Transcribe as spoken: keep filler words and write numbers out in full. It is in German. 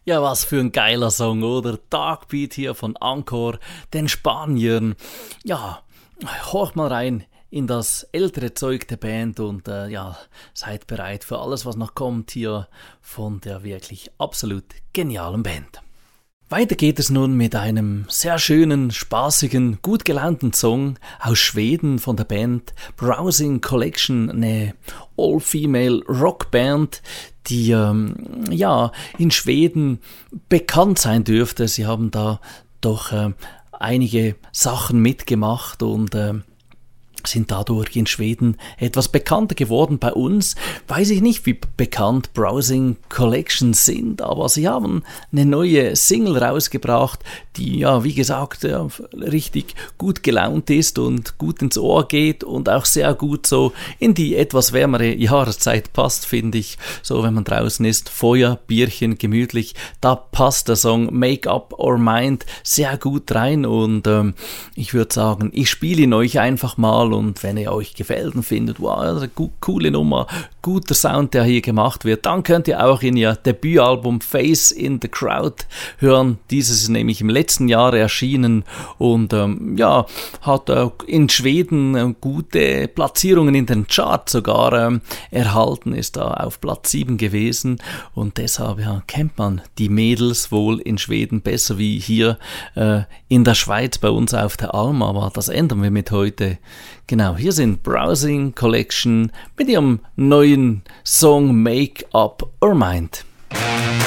Ja, was für ein geiler Song, oder? Darkbeat hier von Encore, den Spaniern. Ja, horch mal rein in das ältere Zeug der Band und äh, ja, seid bereit für alles, was noch kommt hier von der wirklich absolut genialen Band. Weiter geht es nun mit einem sehr schönen, spaßigen, gut gelaunten Song aus Schweden von der Band Browsing Collection, eine All-Female Rockband, die ähm, ja in Schweden bekannt sein dürfte. Sie haben da doch äh, einige Sachen mitgemacht und äh, sind dadurch in Schweden etwas bekannter geworden. Bei uns weiß ich nicht, wie bekannt Browsing Collections sind, aber sie haben eine neue Single rausgebracht, die ja, wie gesagt, ja, richtig gut gelaunt ist und gut ins Ohr geht und auch sehr gut so in die etwas wärmere Jahreszeit passt, finde ich. So, wenn man draußen ist, Feuer, Bierchen, gemütlich, da passt der Song Make Up or Mind sehr gut rein und ähm, ich würde sagen, ich spiele ihn euch einfach mal. Und wenn er euch gefällt und findet, wow, eine coole Nummer, guter Sound, der hier gemacht wird, dann könnt ihr auch in ihr Debütalbum Face in the Crowd hören. Dieses ist nämlich im letzten Jahr erschienen und ähm, ja, hat äh, in Schweden äh, gute Platzierungen in den Charts sogar ähm, erhalten, ist da auf Platz sieben gewesen und deshalb ja, kennt man die Mädels wohl in Schweden besser wie hier äh, in der Schweiz bei uns auf der Alm, aber das ändern wir mit heute. Genau, hier sind Browsing Collection mit ihrem neuen Song Make Up or Mind.